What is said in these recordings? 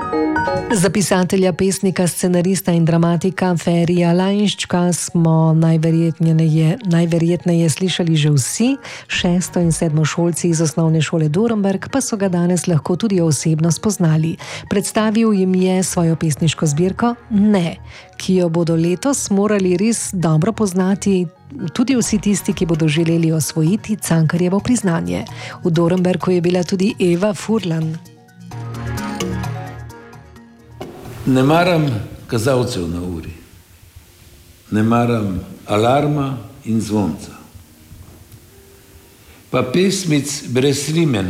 Za pisatelja, pesnika, scenarista in dramatika Ferija Lainščka smo najverjetneje slišali že vsi, 6. in 7. šolci iz osnovne šole Dornberk pa so ga danes lahko tudi osebno spoznali. Predstavil jim je svojo pesniško zbirko Ne, ki jo bodo letos morali res dobro poznati tudi vsi tisti, ki bodo želeli osvojiti Cankarjevo priznanje. V Dornberku je bila tudi Eva Furlan. Ne maram kazalcev na uri, ne maram alarma in zvonca, pa pesmic brez rime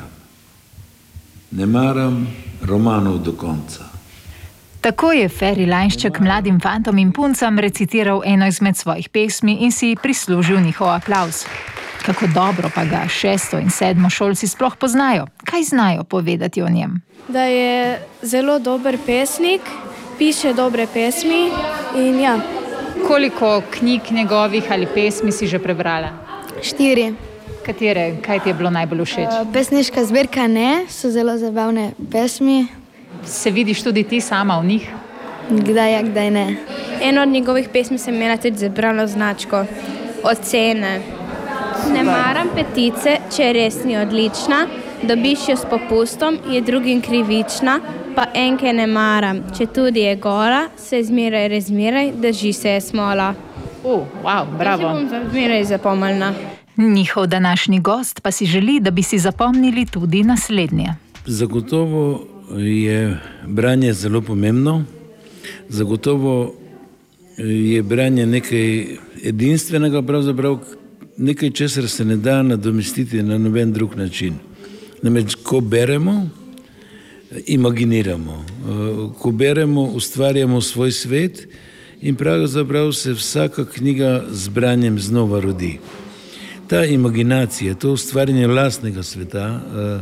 ne maram romanov do konca. Tako je Feri Lainšček mladim fantom in puncam recitiral eno izmed svojih pesmi in si prislužil njihov aplavz. Kako dobro pa ga 6. in 7. šolci sploh poznajo, kaj znajo povedati o njem? Da je zelo dober pesnik, piše dobre pesmi in ja. Koliko knjig njegovih ali pesmi si že prebrala? 4. Katere? Kaj ti je bilo najbolj všeč? Pesniška zbirka Ne, so zelo zabavne pesmi. Se vidiš tudi ti sama v njih? Kdaj ja, kdaj ne. Eno od njegovih pesmi sem imela tudi zabrano značko. Ocene. Ne maram petice, če je res ni odlična, dobiš jo s popustom, je drugim krivična, pa enke ne maram, če tudi je gola, se zmeraj, drži se je smola. Wow, bravo. To si bom zmeraj zapomnila. Njihov današnji gost pa si želi, da bi si zapomnili tudi naslednje. Zagotovo je branje zelo pomembno, zagotovo je branje nekaj edinstvenega, pravzaprav nekaj, česar se ne da nadomestiti na noben drug način. Namreč, ko beremo, imaginiramo. Ko beremo, ustvarjamo svoj svet in pravzaprav se vsaka knjiga z branjem znova rodi. Ta imaginacija, to ustvarjanje lastnega sveta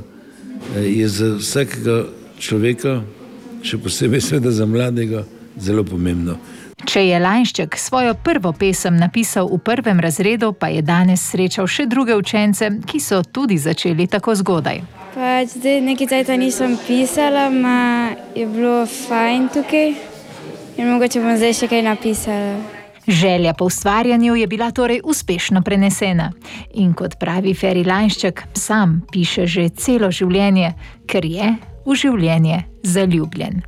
je za vsakega človeka, še posebej seveda za mladega, zelo pomembno. Če je Lainšček svojo prvo pesem napisal v 1. razredu, pa je danes srečal še druge učence, ki so tudi začeli tako zgodaj. Zdaj nekaj cajta nisem pisala, je bilo fajn tukaj in mogoče bom zdaj še kaj napisala. Želja po ustvarjanju je bila torej uspešno prenesena. In kot pravi Feri Lainšček, sam piše že celo življenje, ker je v življenje zaljubljen.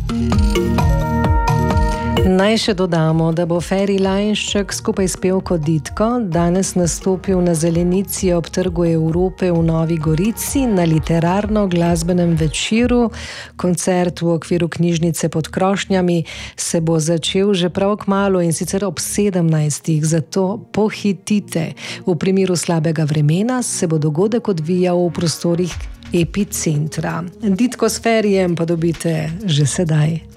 Naj še dodamo, da bo Feri Lainšček skupaj s pevko Ditko danes nastopil na zelenici ob Trgu Evrope v Novi Gorici na literarno-glasbenem večeru. Koncert v okviru knjižnice pod Krošnjami se bo začel že prav kmalu in sicer ob 17. Zato pohitite. V primeru slabega vremena se bo dogodek odvijal v prostorih Epicentra. Ditko s Ferijem pa dobite že sedaj.